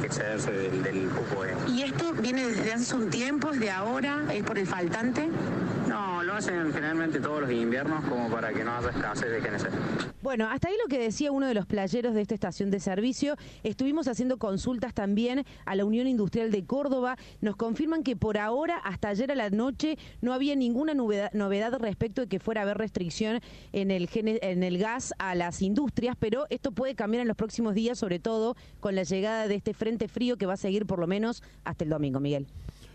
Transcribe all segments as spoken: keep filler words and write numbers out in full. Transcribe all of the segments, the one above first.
que excederse del, del cupo. Eh. ¿Y esto viene desde hace un tiempo, es de ahora, es por el faltante? No, lo hacen generalmente todos los inviernos como para que no haya escasez de G N C. Bueno, hasta ahí lo que decía uno de los playeros de esta estación de servicio. Estuvimos haciendo consultas también a la Unión Industrial de Córdoba. Nos confirman que por ahora, hasta ayer a la noche, no había ninguna novedad, novedad respecto de que fuera a haber restricción en el, en el gas a las industrias, pero esto puede cambiar en los próximos días, sobre todo con la llegada de este frente frío que va a seguir por lo menos hasta el domingo, Miguel.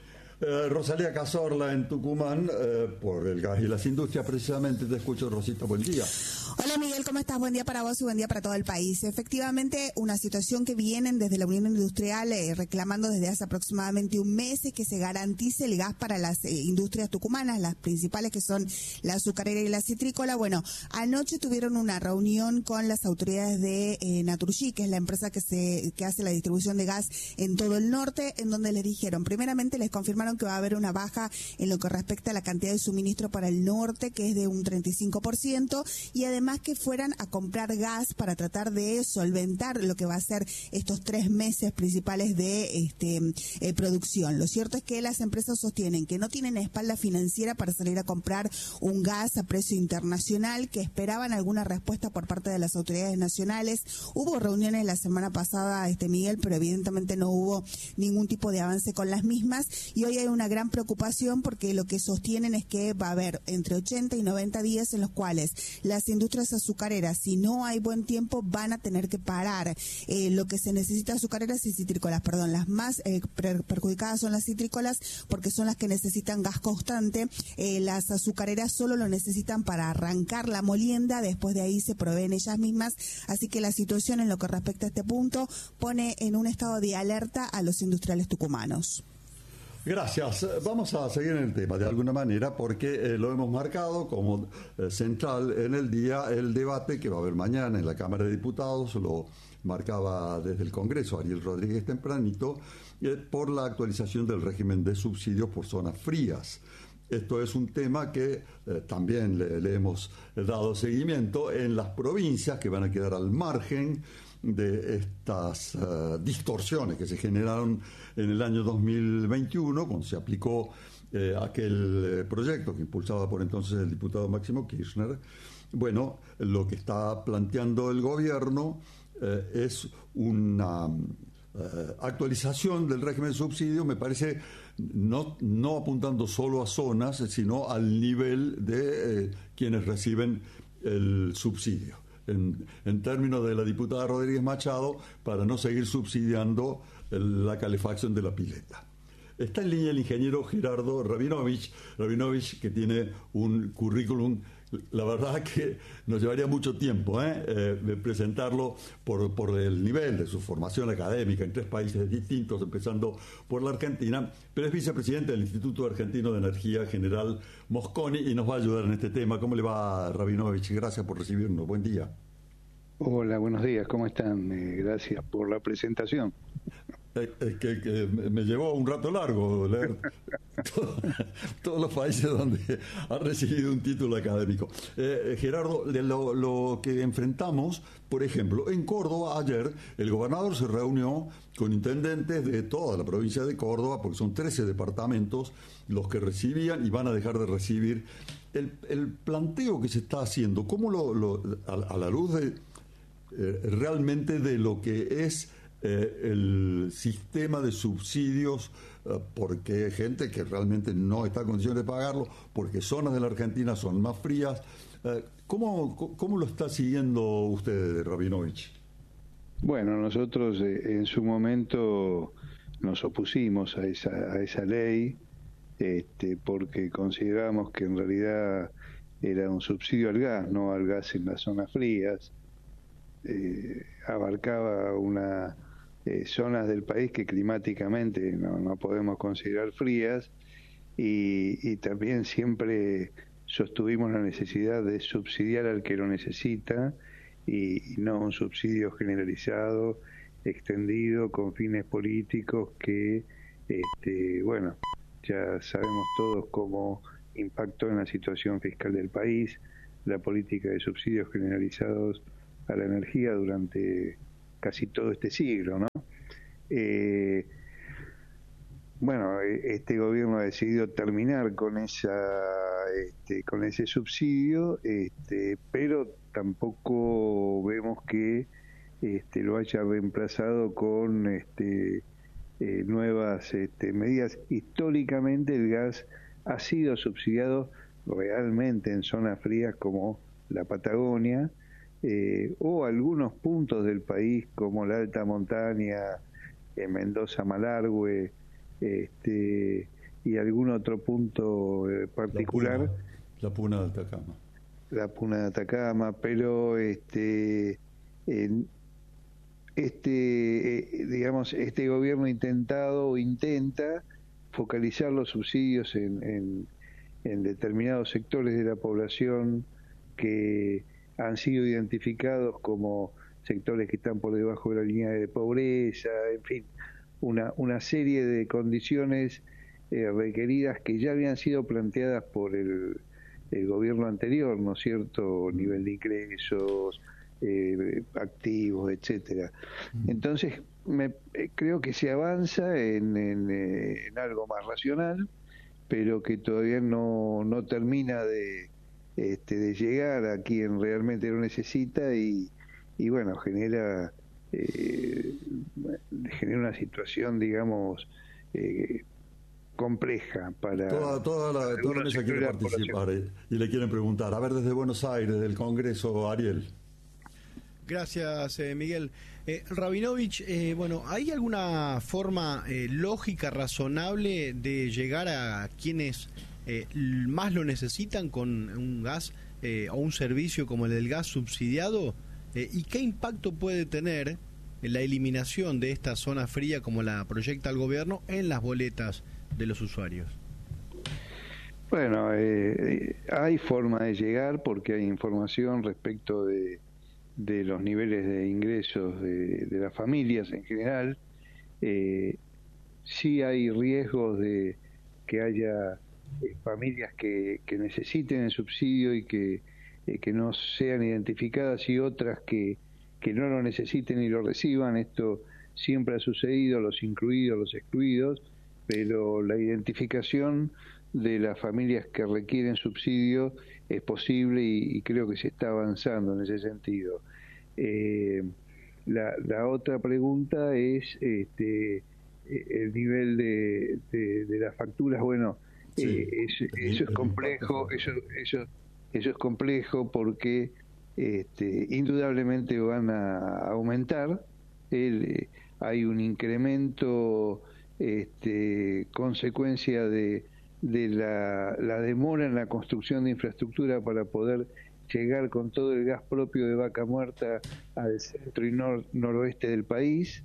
Eh, Rosalía Cazorla en Tucumán, eh, por el gas y las industrias, precisamente. Te escucho, Rosita, buen día. Hola Miguel, ¿cómo estás? Buen día para vos y buen día para todo el país. Efectivamente, una situación que vienen desde la Unión Industrial eh, reclamando desde hace aproximadamente un mes es que se garantice el gas para las eh, industrias tucumanas, las principales que son la azucarera y la citrícola. Bueno, anoche tuvieron una reunión con las autoridades de eh, Naturgy, que es la empresa que se que hace la distribución de gas en todo el norte, en donde les dijeron, primeramente les confirmaron que va a haber una baja en lo que respecta a la cantidad de suministro para el norte, que es de un treinta y cinco por ciento, y además que fueran a comprar gas para tratar de solventar lo que va a ser estos tres meses principales de este eh, producción. Lo cierto es que las empresas sostienen que no tienen espalda financiera para salir a comprar un gas a precio internacional, que esperaban alguna respuesta por parte de las autoridades nacionales. Hubo reuniones la semana pasada, este Miguel, pero evidentemente no hubo ningún tipo de avance con las mismas, y hoy hay una gran preocupación porque lo que sostienen es que va a haber entre ochenta y noventa días en los cuales las industrias azucareras, si no hay buen tiempo, van a tener que parar. Eh, lo que se necesita azucareras y citrícolas, perdón, las más eh, perjudicadas son las citrícolas porque son las que necesitan gas constante. Eh, las azucareras solo lo necesitan para arrancar la molienda, después de ahí se proveen ellas mismas, así que la situación en lo que respecta a este punto pone en un estado de alerta a los industriales tucumanos. Gracias. Vamos a seguir en el tema de alguna manera porque eh, lo hemos marcado como eh, central en el día el debate que va a haber mañana en la Cámara de Diputados. Lo marcaba desde el Congreso Ariel Rodríguez tempranito, eh, por la actualización del régimen de subsidios por zonas frías. Esto es un tema que eh, también le, le hemos dado seguimiento en las provincias que van a quedar al margen de estas uh, distorsiones que se generaron en el año dos mil veintiuno, cuando se aplicó eh, aquel eh, proyecto que impulsaba por entonces el diputado Máximo Kirchner. Bueno, lo que está planteando el gobierno eh, es una Uh, actualización del régimen de subsidio, me parece, no, no apuntando solo a zonas, sino al nivel de eh, quienes reciben el subsidio. En, en términos de la diputada Rodríguez Machado, para no seguir subsidiando el, la calefacción de la pileta. Está en línea el ingeniero Gerardo Rabinovich, Rabinovich, que tiene un currículum, la verdad que nos llevaría mucho tiempo ¿eh? Eh, presentarlo por, por el nivel de su formación académica en tres países distintos, empezando por la Argentina, pero es vicepresidente del Instituto Argentino de Energía General Mosconi y nos va a ayudar en este tema. ¿Cómo le va, Rabinovich? Gracias por recibirnos. Buen día. Hola, buenos días. ¿Cómo están? Eh, gracias por la presentación. Es que, que me llevó un rato largo leer todo, todos los países donde ha recibido un título académico. Eh, Gerardo, de lo, lo que enfrentamos, por ejemplo, en Córdoba ayer el gobernador se reunió con intendentes de toda la provincia de Córdoba, porque son trece departamentos los que recibían y van a dejar de recibir. El, el planteo que se está haciendo, ¿cómo lo, lo a, a la luz de eh, realmente de lo que es Eh, el sistema de subsidios, eh, porque hay gente que realmente no está en condiciones de pagarlo, porque zonas de la Argentina son más frías? Eh, ¿cómo, ¿Cómo lo está siguiendo usted, Rabinovich? Bueno, nosotros eh, en su momento nos opusimos a esa, a esa ley, este, porque consideramos que en realidad era un subsidio al gas, no al gas en las zonas frías. Eh, abarcaba una Eh, zonas del país que climáticamente no, no podemos considerar frías, y, y también siempre sostuvimos la necesidad de subsidiar al que lo necesita y, y no un subsidio generalizado, extendido con fines políticos que, este, bueno, ya sabemos todos cómo impactó en la situación fiscal del país la política de subsidios generalizados a la energía durante casi todo este siglo, ¿no? Eh, bueno, este gobierno ha decidido terminar con esa, este, con ese subsidio, este, pero tampoco vemos que este, lo haya reemplazado con este, eh, nuevas este, medidas. Históricamente el gas ha sido subsidiado realmente en zonas frías como la Patagonia, eh, o algunos puntos del país como la alta montaña, eh, Mendoza, Malargüe, este, y algún otro punto eh, particular. La Puna, la Puna de Atacama. La Puna de Atacama, pero este, en este, eh, digamos, este gobierno ha intentado o intenta focalizar los subsidios en, en, en determinados sectores de la población que han sido identificados como sectores que están por debajo de la línea de pobreza, en fin, una, una serie de condiciones eh, requeridas que ya habían sido planteadas por el, el gobierno anterior, ¿no es cierto? Nivel de ingresos, eh, activos, etcétera. Entonces, me, eh, creo que se avanza en, en, eh, en algo más racional, pero que todavía no, no termina de, este, de llegar a quien realmente lo necesita y, y bueno, genera... Eh, genera una situación, digamos, eh, compleja para... Toda, toda la, toda la mesa quiere participar eh, y le quieren preguntar. A ver, desde Buenos Aires, del Congreso, Ariel. Gracias, eh, Miguel. Eh, Rabinovich, eh, bueno, ¿hay alguna forma eh, lógica, razonable de llegar a quienes eh, más lo necesitan con un gas eh, o un servicio como el del gas subsidiado? Eh, ¿Y qué impacto puede tener la eliminación de esta zona fría como la proyecta el gobierno en las boletas de los usuarios? Bueno, eh, hay forma de llegar porque hay información respecto de, de los niveles de ingresos de, de las familias en general. Eh, sí hay riesgos de que haya eh, familias que, que necesiten el subsidio y que que no sean identificadas y otras que, que no lo necesiten y lo reciban. Esto siempre ha sucedido, los incluidos, los excluidos, pero la identificación de las familias que requieren subsidio es posible y, y creo que se está avanzando en ese sentido. Eh, la, la otra pregunta es este, el nivel de, de, de las facturas. Bueno, sí, eh, es, eso es complejo, eso, eso Eso es complejo porque este, indudablemente van a aumentar. El, eh, hay un incremento este, consecuencia de, de la, la demora en la construcción de infraestructura para poder llegar con todo el gas propio de Vaca Muerta al centro y nor, noroeste del país.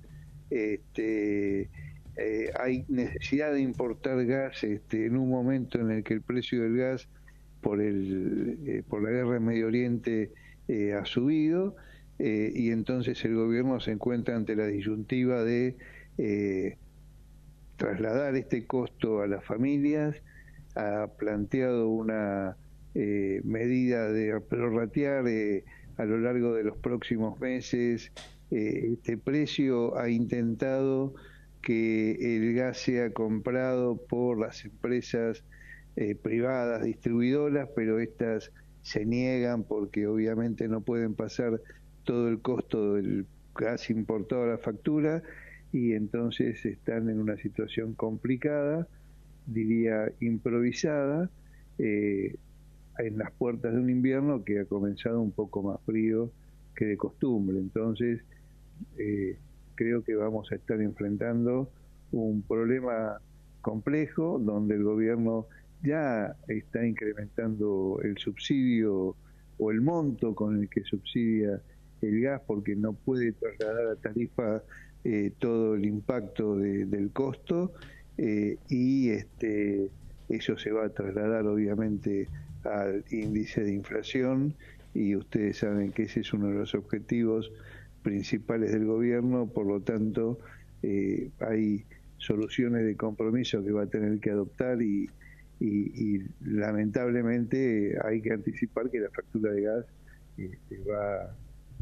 Este, eh, hay necesidad de importar gas este, en un momento en el que el precio del gas por el eh, por la guerra en Medio Oriente eh, ha subido eh, y entonces el gobierno se encuentra ante la disyuntiva de eh, trasladar este costo a las familias. Ha planteado una eh, medida de prorratear eh, a lo largo de los próximos meses eh, este precio. Ha intentado que el gas sea comprado por las empresas Eh, privadas, distribuidoras, pero estas se niegan porque obviamente no pueden pasar todo el costo del gas importado a la factura y entonces están en una situación complicada, diría improvisada, eh, en las puertas de un invierno que ha comenzado un poco más frío que de costumbre. Entonces eh, creo que vamos a estar enfrentando un problema complejo donde el gobierno ya está incrementando el subsidio o el monto con el que subsidia el gas porque no puede trasladar a tarifa eh, todo el impacto de, del costo eh, y este eso se va a trasladar obviamente al índice de inflación y ustedes saben que ese es uno de los objetivos principales del gobierno, por lo tanto eh, hay soluciones de compromiso que va a tener que adoptar y Y, y lamentablemente hay que anticipar que la factura de gas este, va,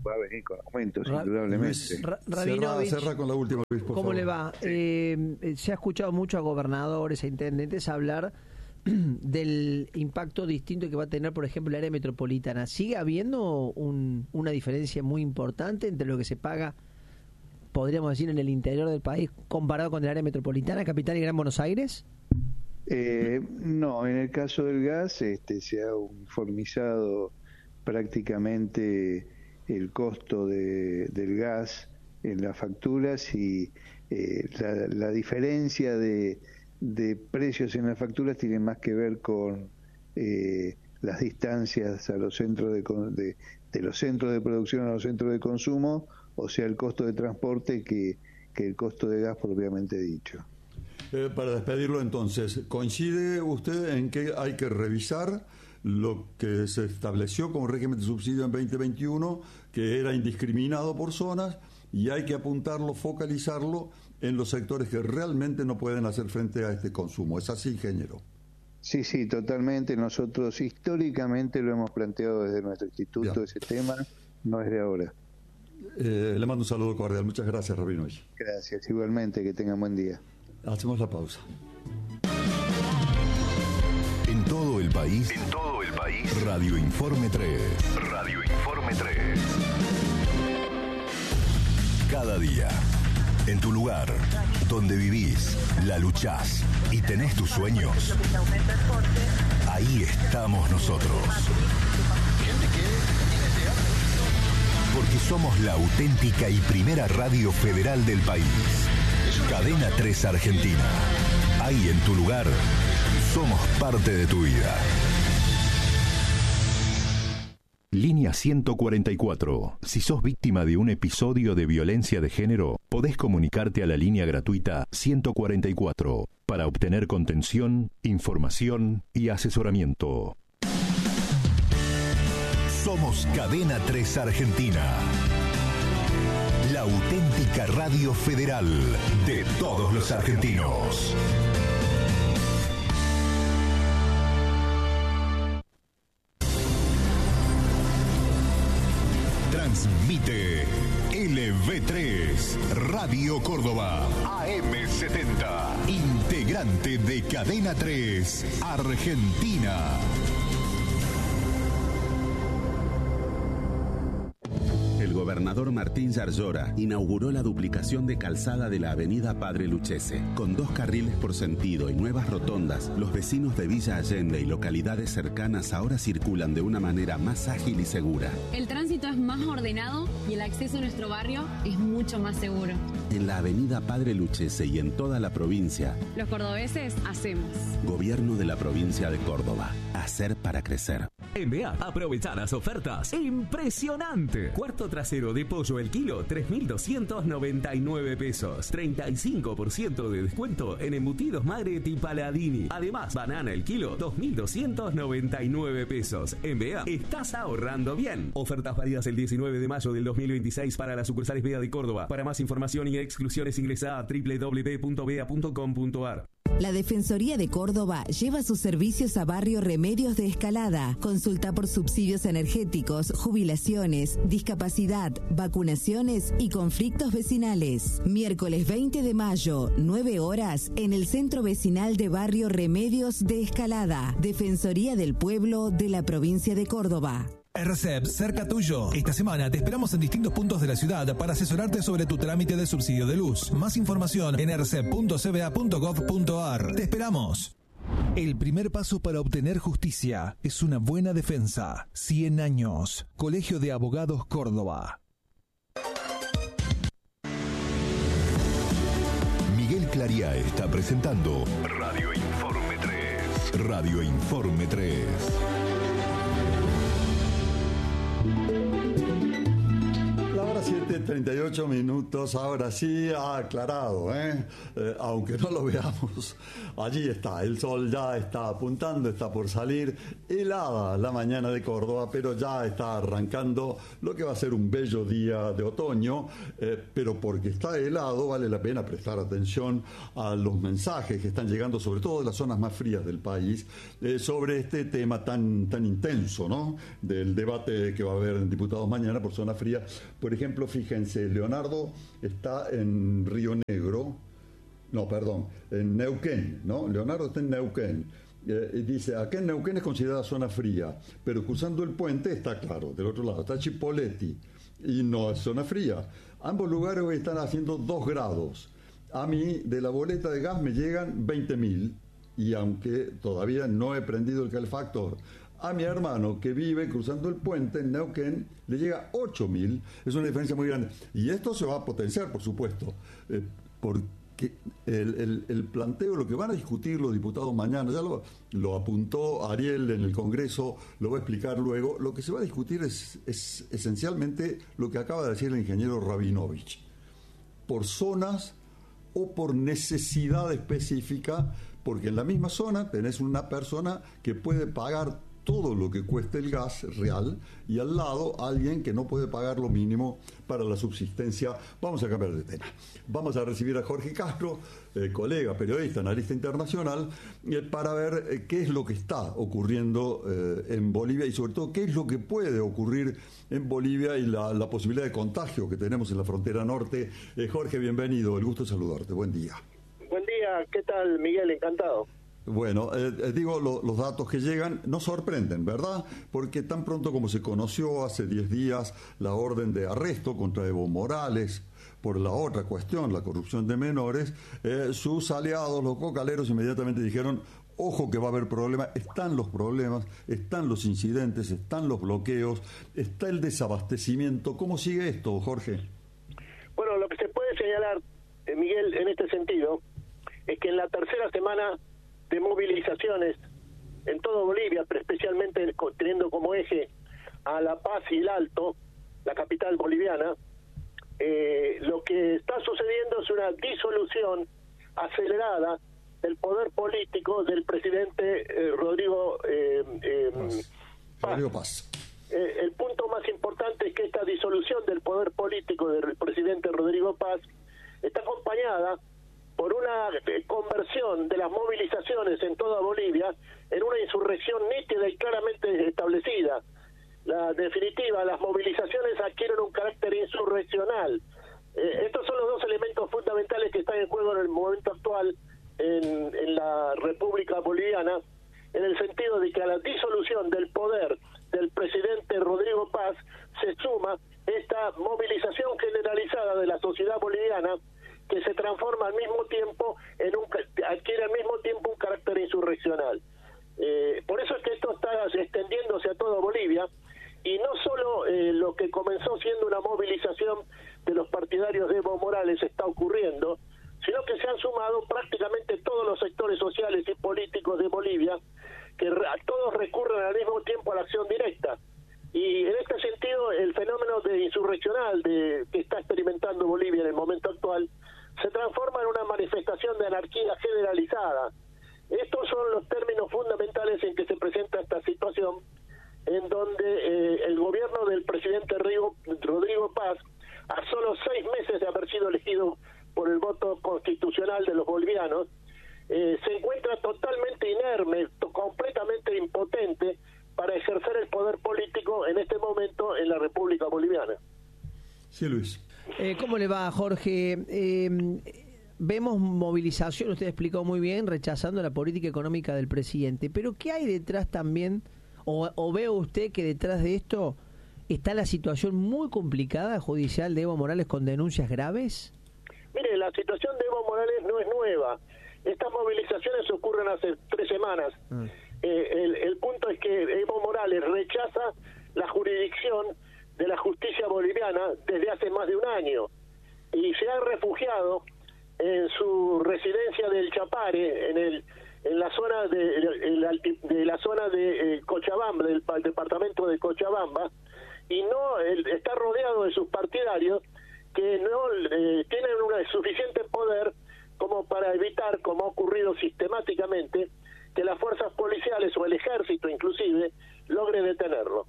va a venir con aumentos, Ra- indudablemente. Ra- Rabinovich, cerra, cerra con la última, Luis, por ¿cómo favor. le va? Eh, se ha escuchado mucho a gobernadores, a intendentes hablar del impacto distinto que va a tener, por ejemplo, el área metropolitana. ¿Sigue habiendo un, una diferencia muy importante entre lo que se paga, podríamos decir, en el interior del país comparado con el área metropolitana, Capital y Gran Buenos Aires? Eh, no, en el caso del gas este, se ha uniformizado prácticamente el costo de, del gas en las facturas y eh, la, la diferencia de, de precios en las facturas tiene más que ver con eh, las distancias a los centros de, de, de los centros de producción a los centros de consumo, o sea, el costo de transporte que, que el costo de gas propiamente dicho. Eh, para despedirlo entonces, ¿coincide usted en que hay que revisar lo que se estableció como régimen de subsidio en veinte veintiuno, que era indiscriminado por zonas, y hay que apuntarlo, focalizarlo en los sectores que realmente no pueden hacer frente a este consumo? ¿Es así, ingeniero? Sí, sí, totalmente. Nosotros históricamente lo hemos planteado desde nuestro instituto, Bien. Ese tema no es de ahora. Eh, le mando un saludo cordial. Muchas gracias, Rabinovich. Gracias, igualmente, que tengan buen día. Hacemos la pausa. En todo el país. En todo el país. Radio Informe tres. Radio Informe tres. Cada día. En tu lugar. Donde vivís. La luchás. Y tenés tus sueños. Ahí estamos nosotros. Porque somos la auténtica y primera radio federal del país. Cadena tres Argentina. Ahí en tu lugar, somos parte de tu vida. Línea ciento cuarenta y cuatro. Si sos víctima de un episodio de violencia de género, podés comunicarte a la línea gratuita ciento cuarenta y cuatro para obtener contención, información y asesoramiento. Somos Cadena tres Argentina. La auténtica radio federal de todos los argentinos. Transmite L V tres Radio Córdoba A M setenta, integrante de Cadena tres Argentina. El gobernador Martín Yarlora inauguró la duplicación de calzada de la avenida Padre Lucchese. Con dos carriles por sentido y nuevas rotondas, los vecinos de Villa Allende y localidades cercanas ahora circulan de una manera más ágil y segura. El tránsito es más ordenado y el acceso a nuestro barrio es mucho más seguro. En la avenida Padre Lucchese y en toda la provincia, los cordobeses hacemos. Gobierno de la provincia de Córdoba. Hacer para crecer. En B A, aprovechá las ofertas. ¡Impresionante! Cuarto trasero de pollo el kilo, tres mil doscientos noventa y nueve pesos. treinta y cinco por ciento de descuento en embutidos Magret y Paladini. Además, banana el kilo, dos mil doscientos noventa y nueve pesos. En B A, estás ahorrando bien. Ofertas válidas el diecinueve de mayo del dos mil veintiséis para las sucursales B A de Córdoba. Para más información y exclusiones ingresa a doble u doble u doble u punto b a punto com punto a r. La Defensoría de Córdoba lleva sus servicios a Barrio Remedios de Escalada. Consulta por subsidios energéticos, jubilaciones, discapacidad, vacunaciones y conflictos vecinales. Miércoles veinte de mayo, nueve horas, en el Centro Vecinal de Barrio Remedios de Escalada. Defensoría del Pueblo de la Provincia de Córdoba. R C E P, cerca tuyo. Esta semana te esperamos en distintos puntos de la ciudad para asesorarte sobre tu trámite de subsidio de luz. Más información en r c e p punto c b a punto gov punto a r. Te esperamos. El primer paso para obtener justicia es una buena defensa. cien años. Colegio de Abogados Córdoba. Miguel Claría está presentando Radio Informe tres. Radio Informe tres. La hora siete siete treinta y ocho minutos, ahora sí ha aclarado, ¿eh? Eh, aunque no lo veamos, allí está, el sol ya está apuntando, está por salir, helada la mañana de Córdoba, pero ya está arrancando lo que va a ser un bello día de otoño, eh, pero porque está helado vale la pena prestar atención a los mensajes que están llegando, sobre todo de las zonas más frías del país, eh, sobre este tema tan, tan intenso, ¿no? Del debate que va a haber en diputados mañana por zona fría. Por ejemplo, fíjense, Leonardo está en Río Negro, no, perdón, en Neuquén, ¿no? Leonardo está en Neuquén. Eh, dice, acá en Neuquén es considerada zona fría, pero cruzando el puente está claro, del otro lado está Chipoleti y no es zona fría. Ambos lugares hoy están haciendo dos grados. A mí, de la boleta de gas me llegan veinte mil, y aunque todavía no he prendido el calefactor, a mi hermano que vive cruzando el puente en Neuquén le llega ocho mil. Es una diferencia muy grande. Y esto se va a potenciar, por supuesto, eh, porque el, el, el planteo, lo que van a discutir los diputados mañana, ya lo, lo apuntó Ariel en el Congreso, lo voy a explicar luego, lo que se va a discutir es, es esencialmente lo que acaba de decir el ingeniero Rabinovich. Por zonas o por necesidad específica, porque en la misma zona tenés una persona que puede pagar todo lo que cueste el gas real y al lado alguien que no puede pagar lo mínimo para la subsistencia. Vamos a cambiar de tema. Vamos a recibir a Jorge Castro, eh, colega, periodista, analista internacional, eh, para ver eh, qué es lo que está ocurriendo eh, en Bolivia y sobre todo qué es lo que puede ocurrir en Bolivia y la, la posibilidad de contagio que tenemos en la frontera norte. Eh, Jorge, bienvenido, el gusto de saludarte. Buen día. Buen día, ¿qué tal, Miguel? Encantado. Bueno, eh, eh, digo, lo, los datos que llegan nos sorprenden, ¿verdad? Porque tan pronto como se conoció hace diez días la orden de arresto contra Evo Morales por la otra cuestión, la corrupción de menores, eh, sus aliados, los cocaleros, inmediatamente dijeron, ojo que va a haber problemas, están los problemas, están los incidentes, están los bloqueos, está el desabastecimiento. ¿Cómo sigue esto, Jorge? Bueno, lo que se puede señalar, eh, Miguel, en este sentido, es que en la tercera semana de movilizaciones en todo Bolivia, pero especialmente teniendo como eje a La Paz y el Alto, la capital boliviana, eh, lo que está sucediendo es una disolución acelerada del poder político del presidente eh, Rodrigo eh, eh, Paz. Rodrigo Paz. Eh, el punto más importante es que esta disolución del poder político del presidente Rodrigo Paz está acompañada por una eh, conversión de las movilizaciones en toda Bolivia en una insurrección nítida y claramente establecida. La definitiva, las movilizaciones adquieren un carácter insurreccional. Eh, estos son los dos elementos fundamentales que están en juego en el momento actual en, en la República Boliviana, en el sentido de que a la disolución del poder del presidente Rodrigo Paz se suma esta movilización generalizada de la sociedad boliviana, que se transforma al mismo tiempo en un adquiere al mismo tiempo un carácter insurreccional. Eh, por eso es que esto está extendiéndose a toda Bolivia, y no solo eh, lo que comenzó siendo una movilización de los partidarios de Evo Morales está ocurriendo, sino que se han sumado prácticamente todos los sectores sociales y políticos de Bolivia, que todos recurren al mismo tiempo a la acción directa. Y en este sentido, el fenómeno de insurreccional de, que está experimentando Bolivia en el momento actual se transforma en una manifestación de anarquía generalizada. Estos son los términos fundamentales en que se presenta esta situación, en donde eh, el gobierno del presidente Rodrigo, Rodrigo Paz, a solo seis meses de haber sido elegido por el voto constitucional de los bolivianos, eh, se encuentra totalmente inerme, completamente impotente para ejercer el poder político en este momento en la República Boliviana. Sí, Luis. Eh, ¿Cómo le va, Jorge? Eh, vemos movilización, usted explicó muy bien, rechazando la política económica del presidente, pero ¿qué hay detrás también? ¿O, o ve usted que detrás de esto está la situación muy complicada judicial de Evo Morales con denuncias graves? Mire, la situación de Evo Morales no es nueva. Estas movilizaciones ocurren hace tres semanas. Mm. Eh, el, el punto es que Evo Morales rechaza la jurisdicción de la justicia boliviana desde hace más de un año y se ha refugiado en su residencia del Chapare, en el en la zona de, de, de la zona de eh, Cochabamba, del, del departamento de Cochabamba, y no él está rodeado de sus partidarios que no eh, tienen un suficiente poder como para evitar, como ha ocurrido sistemáticamente, que las fuerzas policiales o el ejército inclusive logre detenerlo.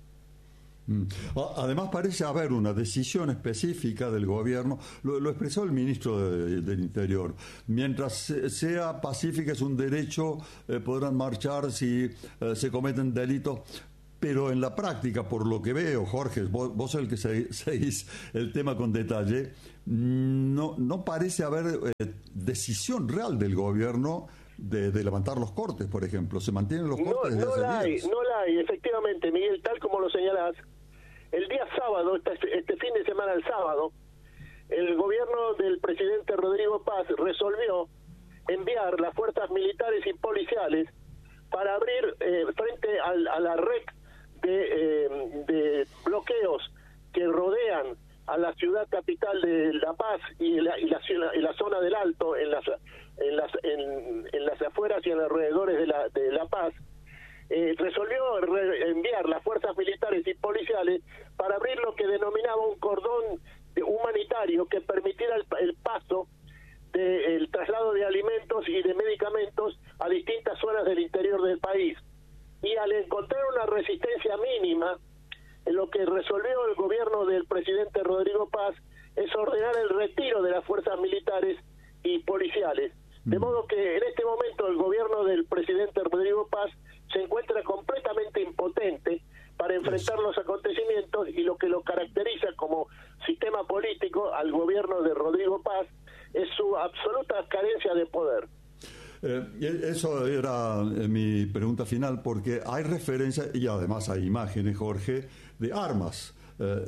Además parece haber una decisión específica del gobierno, lo, lo expresó el ministro de, del Interior, mientras sea pacífica es un derecho, eh, podrán marchar si eh, se cometen delitos, pero en la práctica, por lo que veo, Jorge, vos, vos el que se, seguís el tema con detalle, no, no parece haber eh, decisión real del gobierno de, de levantar los cortes, por ejemplo. ¿Se mantienen los cortes? No, desde no hace la hay, días? no la hay, efectivamente, Miguel, tal como lo señalás. El día sábado, este, este fin de semana, el sábado, el gobierno del presidente Rodrigo Paz resolvió enviar las fuerzas militares y policiales para abrir eh, frente al, a la red de, eh, de bloqueos que rodean a la ciudad capital de La Paz y la, y la, y la zona del Alto, en las, en las, en, en las afueras y en alrededores de La, de la Paz. Eh, resolvió re enviar las fuerzas militares y policiales para abrir lo que denominaba un cordón de humanitario que permitiera el, el paso del de, traslado de alimentos y de medicamentos a distintas zonas del interior del país. Y al encontrar una resistencia mínima, lo que resolvió el gobierno del presidente Rodrigo Paz es ordenar el retiro de las fuerzas militares y policiales. De modo que en este momento el gobierno del presidente Rodrigo Paz se encuentra completamente impotente para enfrentar los acontecimientos, y lo que lo caracteriza como sistema político al gobierno de Rodrigo Paz es su absoluta carencia de poder. Eh, eso era eh, mi pregunta final, porque hay referencia y además hay imágenes, Jorge, de armas. Eh,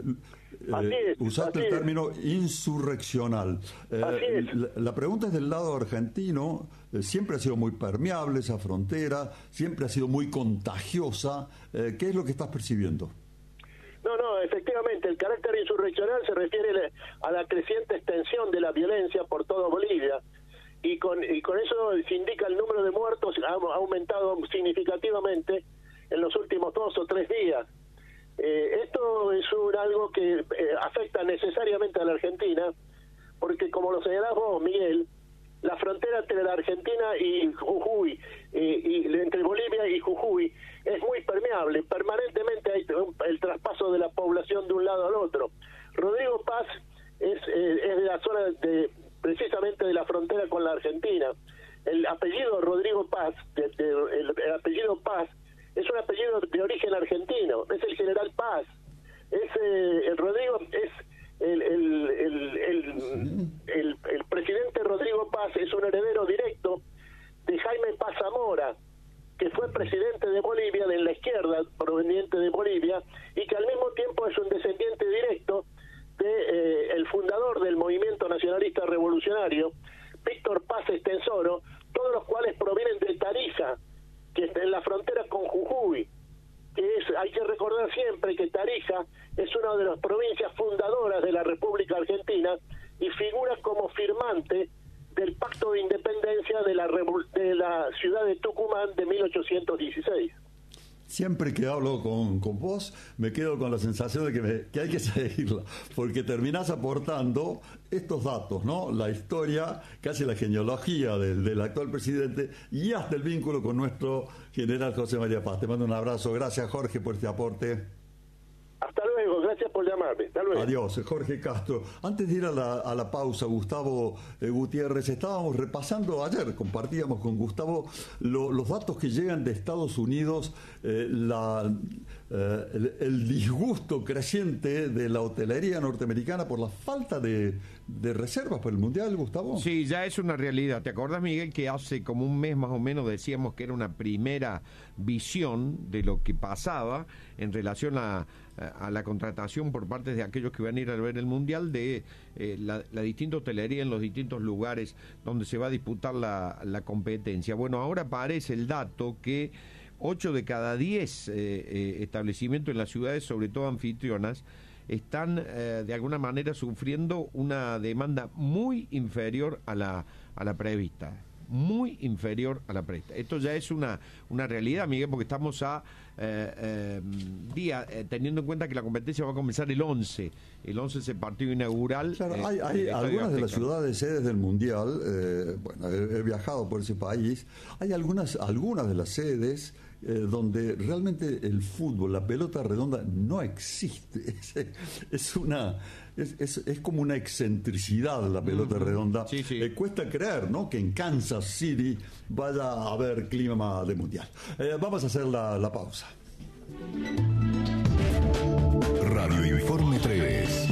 eh, es, usaste el término es. insurreccional. Eh, la, la pregunta es del lado argentino. Eh, siempre ha sido muy permeable esa frontera, siempre ha sido muy contagiosa. Eh, ¿Qué es lo que estás percibiendo? No, no, efectivamente, el carácter insurreccional se refiere a la creciente extensión de la violencia por toda Bolivia, y con, y con eso se indica el número de muertos ha aumentado significativamente en los últimos dos o tres días. Eh, esto es un, algo que eh, afecta necesariamente a la Argentina, porque como lo señalás vos, Miguel, la frontera entre la Argentina y Jujuy, eh, y entre Bolivia y Jujuy, es muy permeable. Permanentemente hay el traspaso de la población de un lado al otro. Rodrigo Paz es, eh, es de la zona de, precisamente de la frontera con la Argentina. El apellido Rodrigo Paz, de, de, el, el apellido Paz, es un apellido de origen argentino, es el general Paz. Es, eh, el Rodrigo es el, el, el, el, el, el presidente Rodrigo Paz es un heredero directo de Jaime Paz Zamora, que fue presidente de Bolivia, de la izquierda proveniente de Bolivia, y que al mismo tiempo es un descendiente directo de eh, el fundador del movimiento nacionalista revolucionario, Víctor Paz Estensoro, todos los cuales provienen de Tarija, que está en la frontera con Jujuy. Que es, hay que recordar siempre que Tarija es una de las provincias fundadoras de la República Argentina y figura como firmante del Pacto de Independencia de la, de la ciudad de Tucumán de mil ochocientos dieciséis. Siempre que hablo con, con vos, me quedo con la sensación de que, me, que hay que seguirla, porque terminás aportando estos datos, ¿no? La historia, casi la genealogía del, del actual presidente y hasta el vínculo con nuestro general José María Paz. Te mando un abrazo. Gracias, Jorge, por este aporte. Hasta luego, gracias por llamarme. Hasta luego. Adiós, Jorge Castro. Antes de ir a la, a la pausa, Gustavo eh, Gutiérrez, estábamos repasando ayer, compartíamos con Gustavo lo, los datos que llegan de Estados Unidos, eh, la, eh, el, el disgusto creciente de la hotelería norteamericana por la falta de, de reservas para el Mundial, Gustavo. Sí, ya es una realidad. ¿Te acordás, Miguel, que hace como un mes más o menos decíamos que era una primera visión de lo que pasaba en relación a a la contratación por parte de aquellos que van a ir a ver el Mundial de eh, la, la distinta hotelería en los distintos lugares donde se va a disputar la, la competencia? Bueno, ahora aparece el dato que ocho de cada diez eh, eh, establecimientos en las ciudades, sobre todo anfitrionas, están eh, de alguna manera sufriendo una demanda muy inferior a la, a la prevista. muy inferior a la presta. Esto ya es una, una realidad, Miguel, porque estamos a eh, eh, día, eh, teniendo en cuenta que la competencia va a comenzar el once. El once es el partido inaugural. Claro, eh, hay, hay del algunas de las Azteca. ciudades sedes del Mundial, eh, bueno, he, he viajado por ese país, hay algunas, algunas de las sedes Eh, donde realmente el fútbol, la pelota redonda no existe. Es, es una es, es, es como una excentricidad la pelota uh-huh. redonda. Sí, sí. Eh, cuesta creer, ¿no?, que en Kansas City vaya a haber clima de mundial. Eh, vamos a hacer la, la pausa. Radio Informe tres.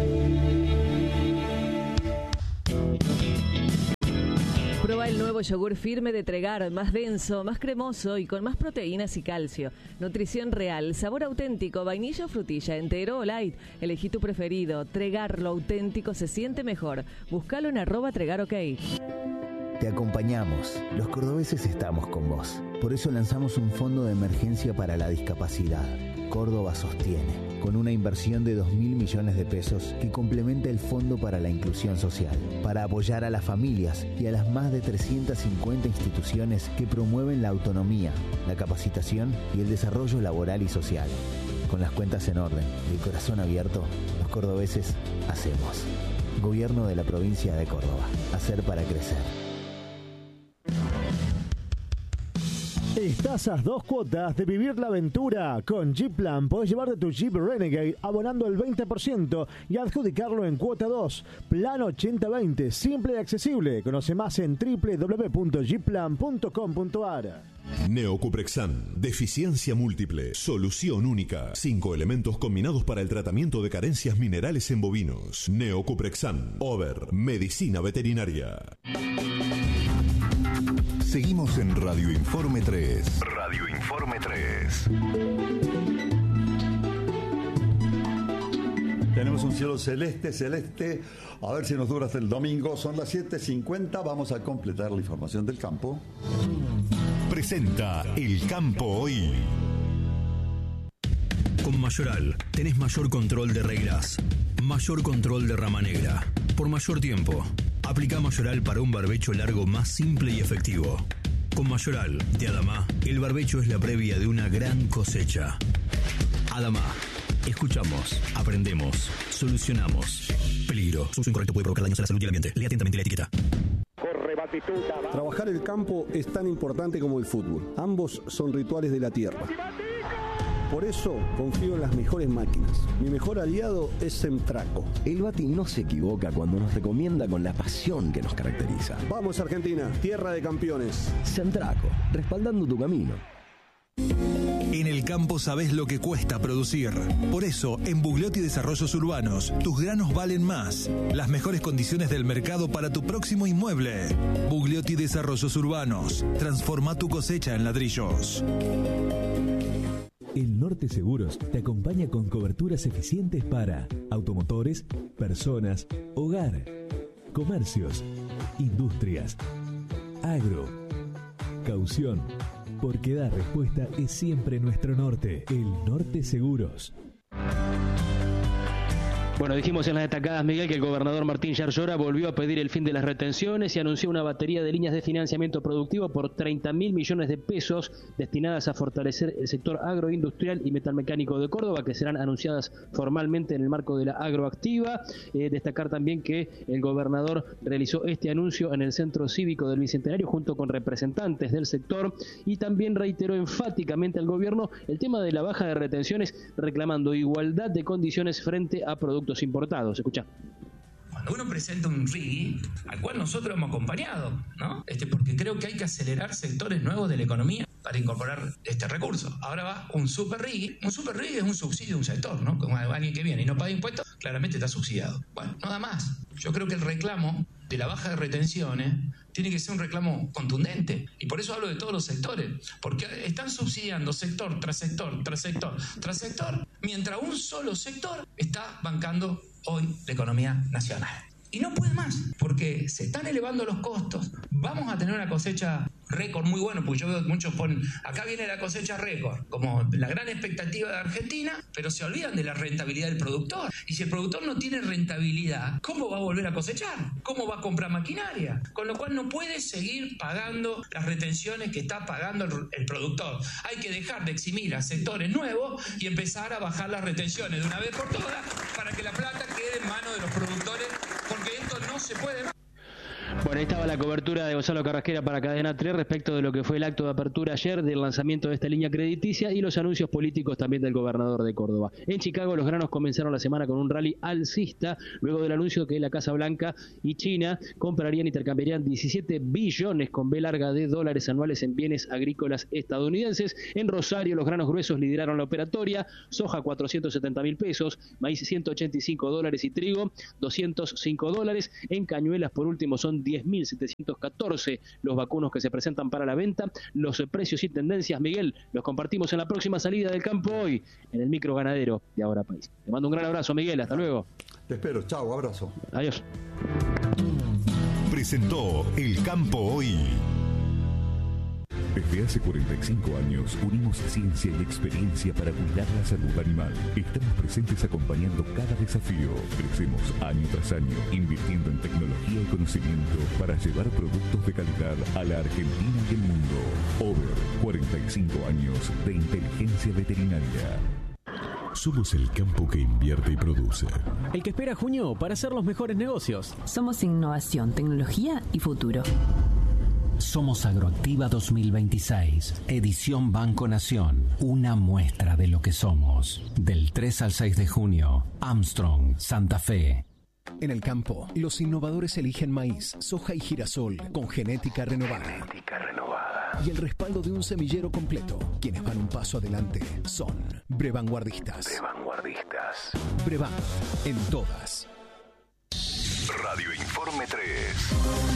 Prueba el nuevo yogur firme de Tregar, más denso, más cremoso y con más proteínas y calcio. Nutrición real, sabor auténtico, vainilla o frutilla, entero o light. Elegí tu preferido. Tregar, lo auténtico se siente mejor. Búscalo en arroba Tregar OK. Te acompañamos. Los cordobeses estamos con vos. Por eso lanzamos un fondo de emergencia para la discapacidad. Córdoba sostiene, con una inversión de dos mil millones de pesos que complementa el Fondo para la Inclusión Social, para apoyar a las familias y a las más de trescientas cincuenta instituciones que promueven la autonomía, la capacitación y el desarrollo laboral y social. Con las cuentas en orden y el corazón abierto, los cordobeses hacemos. Gobierno de la provincia de Córdoba. Hacer para crecer. Estás a dos cuotas de vivir la aventura. Con Jeeplan podés llevarte tu Jeep Renegade abonando el veinte por ciento y adjudicarlo en cuota dos. Plan ochenta veinte, simple y accesible. Conoce más en doble u doble u doble u punto jeeplan punto com punto a r. Neocuprexan, deficiencia múltiple, solución única. Cinco elementos combinados para el tratamiento de carencias minerales en bovinos. Neocuprexan, Over, medicina veterinaria. Seguimos en Radio Informe tres. Radio Informe tres. Tenemos un cielo celeste, celeste. A ver si nos dura hasta el domingo. Son las siete cincuenta. Vamos a completar la información del campo. Presenta El Campo Hoy. Con Mayoral tenés mayor control de reglas, mayor control de rama negra, por mayor tiempo. Aplica Mayoral para un barbecho largo más simple y efectivo. Con Mayoral de Adama, el barbecho es la previa de una gran cosecha. Adama, escuchamos, aprendemos, solucionamos. Peligro, su uso incorrecto puede provocar daños a la salud y al ambiente. Lea atentamente la etiqueta. Trabajar el campo es tan importante como el fútbol. Ambos son rituales de la tierra. Por eso confío en las mejores máquinas. Mi mejor aliado es Semtraco. El Bati no se equivoca cuando nos recomienda con la pasión que nos caracteriza. Vamos Argentina, tierra de campeones. Semtraco, respaldando tu camino. En el campo sabés lo que cuesta producir. Por eso, en Bugliotti Desarrollos Urbanos, tus granos valen más. Las mejores condiciones del mercado para tu próximo inmueble. Bugliotti Desarrollos Urbanos. Transforma tu cosecha en ladrillos. El Norte Seguros te acompaña con coberturas eficientes para automotores, personas, hogar, comercios, industrias, agro, caución. Porque dar respuesta es siempre nuestro norte. El Norte Seguros. Bueno, dijimos en las destacadas, Miguel, que el gobernador Martín Yarlora volvió a pedir el fin de las retenciones y anunció una batería de líneas de financiamiento productivo por treinta mil millones de pesos destinadas a fortalecer el sector agroindustrial y metalmecánico de Córdoba, que serán anunciadas formalmente en el marco de la agroactiva. Eh, destacar también que el gobernador realizó este anuncio en el Centro Cívico del Bicentenario junto con representantes del sector y también reiteró enfáticamente al gobierno el tema de la baja de retenciones, reclamando igualdad de condiciones frente a productos importados. Escucha. Cuando uno presenta un R I G I, al cual nosotros hemos acompañado, ¿no? Este, porque creo que hay que acelerar sectores nuevos de la economía para incorporar este recurso. Ahora va un super R I G I. Un super R I G I es un subsidio de un sector, ¿no? Como alguien que viene y no paga impuestos, claramente está subsidiado. Bueno, nada más. Yo creo que el reclamo de la baja de retenciones tiene que ser un reclamo contundente. Y por eso hablo de todos los sectores. Porque están subsidiando sector tras sector, tras sector, tras sector, mientras un solo sector está bancando hoy la economía nacional. y no puede más, porque se están elevando los costos. Vamos a tener una cosecha récord muy bueno, porque yo veo que muchos ponen, acá viene la cosecha récord, como la gran expectativa de Argentina, pero se olvidan de la rentabilidad del productor. Y si el productor no tiene rentabilidad, ¿cómo va a volver a cosechar? ¿Cómo va a comprar maquinaria? Con lo cual no puede seguir pagando las retenciones que está pagando el, el productor. Hay que dejar de eximir a sectores nuevos y empezar a bajar las retenciones de una vez por todas para que la plata quede en manos de los productores, porque esto no se puede más. Bueno, ahí estaba la cobertura de Gonzalo Carrasquera para Cadena tres respecto de lo que fue el acto de apertura ayer del lanzamiento de esta línea crediticia y los anuncios políticos también del gobernador de Córdoba. En Chicago los granos comenzaron la semana con un rally alcista, luego del anuncio que la Casa Blanca y China comprarían e intercambiarían diecisiete billones con B larga de dólares anuales en bienes agrícolas estadounidenses. En Rosario los granos gruesos lideraron la operatoria, soja cuatrocientos setenta mil pesos, maíz ciento ochenta y cinco dólares y trigo doscientos cinco dólares. En Cañuelas por último son diez mil setecientos catorce los vacunos que se presentan para la venta. Los precios y tendencias, Miguel, los compartimos en la próxima salida del campo hoy, en el micro ganadero de Ahora País. Te mando un gran abrazo, Miguel, hasta luego. Te espero, chao, abrazo. Adiós. Presentó El Campo Hoy. Desde hace cuarenta y cinco años unimos ciencia y experiencia para cuidar la salud animal. Estamos presentes acompañando cada desafío. Crecemos año tras año, invirtiendo en tecnología y conocimiento para llevar productos de calidad a la Argentina y el mundo. Over, cuarenta y cinco años de inteligencia veterinaria. Somos el campo que invierte y produce. El que espera junio para hacer los mejores negocios. Somos innovación, tecnología y futuro. Somos Agroactiva dos mil veintiséis, edición Banco Nación, una muestra de lo que somos. Del tres al seis de junio, Armstrong, Santa Fe. En el campo, los innovadores eligen maíz, soja y girasol con genética renovada. Genética renovada. Y el respaldo de un semillero completo. Quienes van un paso adelante son Brevanguardistas. Brevanguardistas. Brevan, en todas. Radio Informe tres.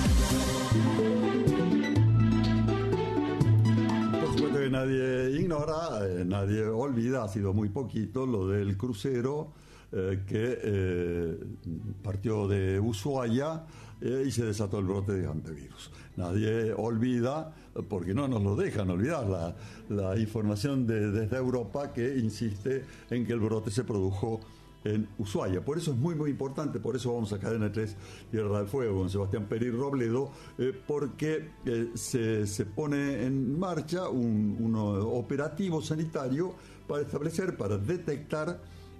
Que nadie ignora, eh, nadie olvida, ha sido muy poquito lo del crucero eh, que eh, partió de Ushuaia eh, y se desató el brote de hantavirus. Nadie olvida, porque no nos lo dejan olvidar, la, la información de, desde Europa que insiste en que el brote se produjo en Ushuaia. Por eso es muy muy importante, por eso vamos a Cadena tres Tierra del Fuego con Sebastián Peri Robledo, eh, porque eh, se, se pone en marcha un, un operativo sanitario para establecer, para detectar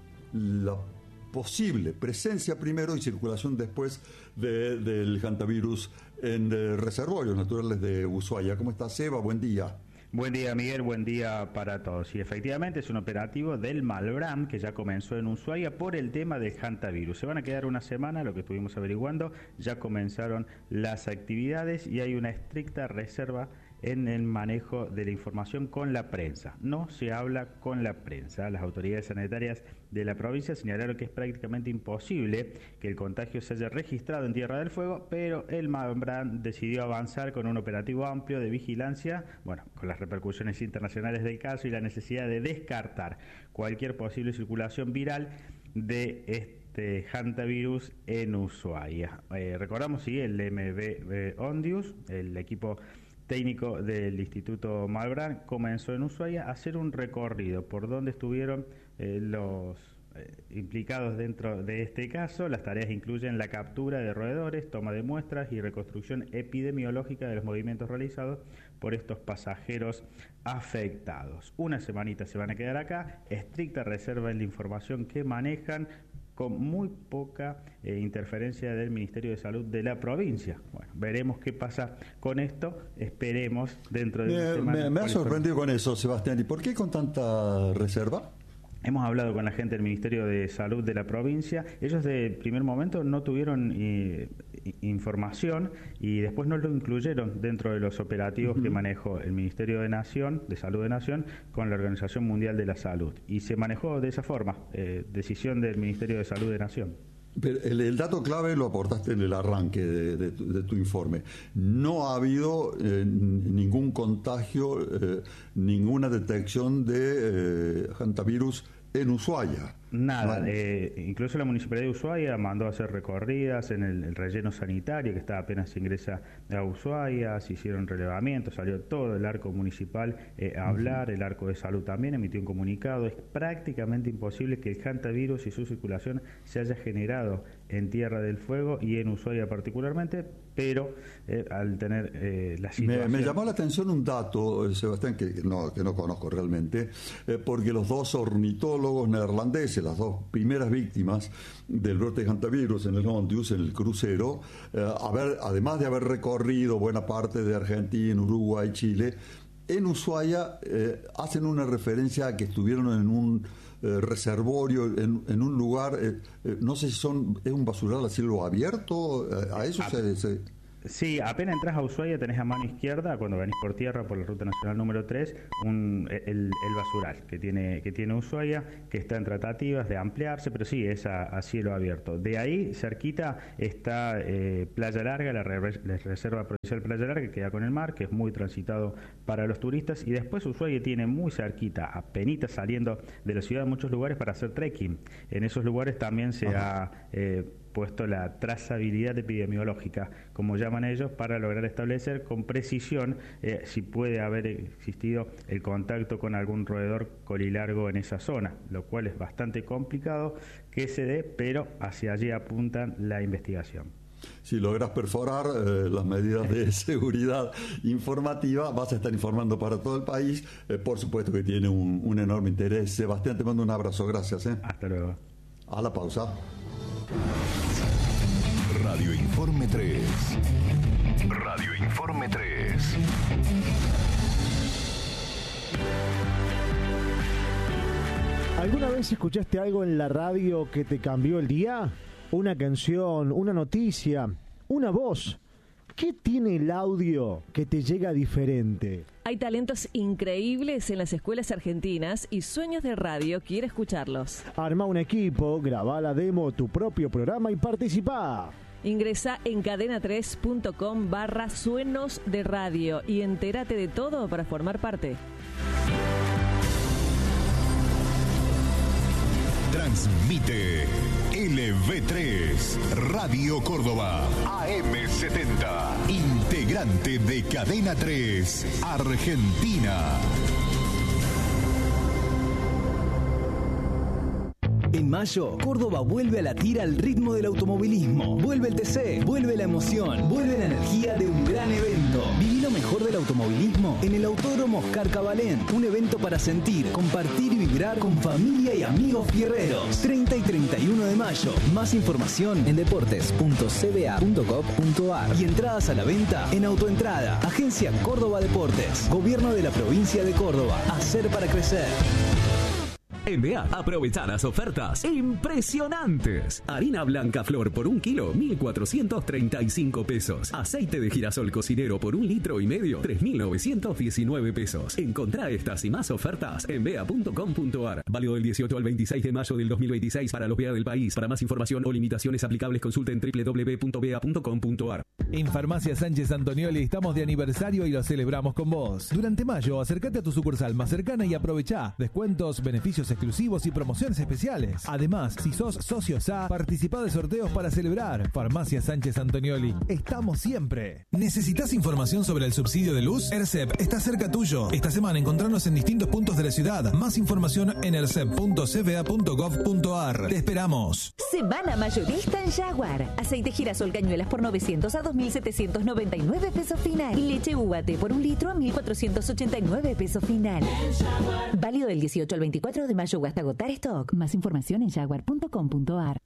la posible presencia primero y circulación después de, del hantavirus en eh, reservorios naturales de Ushuaia. ¿Cómo está, Seba? Buen día. Buen día, Miguel, buen día para todos. Y efectivamente es un operativo del Malbrán que ya comenzó en Ushuaia por el tema del hantavirus. Se van a quedar una semana, lo que estuvimos averiguando, ya comenzaron las actividades y hay una estricta reserva en el manejo de la información con la prensa. No se habla con la prensa. Las autoridades sanitarias de la provincia señalaron que es prácticamente imposible que el contagio se haya registrado en Tierra del Fuego, pero el Malbrán decidió avanzar con un operativo amplio de vigilancia, bueno, con las repercusiones internacionales del caso y la necesidad de descartar cualquier posible circulación viral de este hantavirus en Ushuaia. Eh, recordamos, sí, el M B Ondius, el equipo técnico del Instituto Malbrán, comenzó en Ushuaia a hacer un recorrido por donde estuvieron eh, los eh, implicados dentro de este caso. Las tareas incluyen la captura de roedores, toma de muestras y reconstrucción epidemiológica de los movimientos realizados por estos pasajeros afectados. Una semanita se van a quedar acá, estricta reserva en la información que manejan, con muy poca eh, interferencia del Ministerio de Salud de la provincia. Bueno, veremos qué pasa con esto, esperemos dentro de me, una semana. Me, me ha sorprendido con eso, Sebastián. ¿Y por qué con tanta reserva? Hemos hablado con la gente del Ministerio de Salud de la provincia. Ellos de primer momento no tuvieron eh, información y después no lo incluyeron dentro de los operativos uh-huh. que manejó el Ministerio de Nación, de Salud de Nación, con la Organización Mundial de la Salud. Y se manejó de esa forma, eh, decisión del Ministerio de Salud de Nación. Pero el, el dato clave lo aportaste en el arranque de, de, tu, de tu informe. No ha habido eh, ningún contagio, eh, ninguna detección de eh, hantavirus en Ushuaia. Nada, eh, incluso la Municipalidad de Ushuaia mandó a hacer recorridas en el, el relleno sanitario que está apenas inggresa a Ushuaia, se hicieron relevamientos, salió todo el arco municipal eh, a hablar, el arco de salud también emitió un comunicado. Es prácticamente imposible que el hantavirus y su circulación se haya generado en Tierra del Fuego y en Ushuaia particularmente, pero eh, al tener eh, la situación... Me, me llamó la atención un dato, Sebastián, que no, que no conozco realmente, eh, porque los dos ornitólogos neerlandeses, las dos primeras víctimas del brote de hantavirus en el Hondius, en el crucero, eh, haber, además de haber recorrido buena parte de Argentina, Uruguay, Chile, en Ushuaia eh, hacen una referencia a que estuvieron en un eh, reservorio, en, en un lugar, eh, eh, no sé si son es un basural a cielo abierto, eh, a eso se... se Sí, apenas entras a Ushuaia tenés a mano izquierda, cuando venís por tierra por la ruta nacional número tres, un, el, el basural que tiene que tiene Ushuaia, que está en tratativas de ampliarse, pero sí, es a, a cielo abierto. De ahí, cerquita, está eh, Playa Larga, la, re, la Reserva Provincial Playa Larga, que queda con el mar, que es muy transitado para los turistas, y después Ushuaia tiene muy cerquita, apenas saliendo de la ciudad, muchos lugares para hacer trekking. En esos lugares también se Ajá. ha... Eh, puesto la trazabilidad epidemiológica, como llaman ellos, para lograr establecer con precisión eh, si puede haber existido el contacto con algún roedor colilargo en esa zona, lo cual es bastante complicado que se dé, pero hacia allí apuntan la investigación. Si logras perforar eh, las medidas de seguridad informativa, vas a estar informando para todo el país. Eh, por supuesto que tiene un, un enorme interés. Sebastián, te mando un abrazo. Gracias. ¿eh? Hasta luego. A la pausa. Radio Informe tres. Radio Informe tres. ¿Alguna vez escuchaste algo en la radio que te cambió el día? Una canción, una noticia, una voz. ¿Qué tiene el audio que te llega diferente? Hay talentos increíbles en las escuelas argentinas y Sueños de Radio quiere escucharlos. Arma un equipo, graba la demo, tu propio programa y participa. Ingresa en cadena tres punto com barra Sueños de Radio y entérate de todo para formar parte. Transmite L V tres, Radio Córdoba, A M setenta, integrante de Cadena tres, Argentina. En mayo, Córdoba vuelve a latir al ritmo del automovilismo. Vuelve el T C, vuelve la emoción, vuelve la energía de un gran evento. Viví lo mejor del automovilismo en el Autódromo Oscar Cabalén. Un evento para sentir, compartir y vibrar con familia y amigos fierreros. treinta y treinta y uno de mayo. Más información en deportes punto c b a punto gov punto a r y entradas a la venta en Autoentrada. Agencia Córdoba Deportes. Gobierno de la provincia de Córdoba. Hacer para crecer. En B A, aprovecha las ofertas impresionantes. Harina blanca flor por un kilo, mil cuatrocientos treinta y cinco pesos. Aceite de girasol cocinero por un litro y medio, tres mil novecientos diecinueve pesos. Encontrá estas y más ofertas en b a punto com punto a r. Válido del dieciocho al veintiséis de mayo del dos mil veintiséis para los B A del país. Para más información o limitaciones aplicables, consulta en doble u doble u doble u punto b a punto com punto a r. En Farmacia Sánchez Antonioli estamos de aniversario y lo celebramos con vos. Durante mayo, acércate a tu sucursal más cercana y aprovechá descuentos, beneficios exclusivos y promociones especiales. Además, si sos socio S A, participá de sorteos para celebrar. Farmacia Sánchez Antonioli. Estamos siempre. ¿Necesitas información sobre el subsidio de luz? ERCEP está cerca tuyo. Esta semana encontrarnos en distintos puntos de la ciudad. Más información en ercep punto c b a punto gov punto a r. Te esperamos. Semana mayorista en Jaguar. Aceite girasol cañuelas por novecientos a dos mil setecientos noventa y nueve pesos final. Leche U A T por un litro a mil cuatrocientos ochenta y nueve pesos final. Válido del dieciocho al veinticuatro de mayo hasta agotar stock. Más información en jaguar punto com punto a r.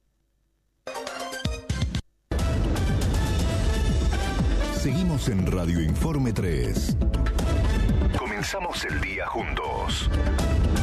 Seguimos en Radio Informe tres. Comenzamos el día juntos.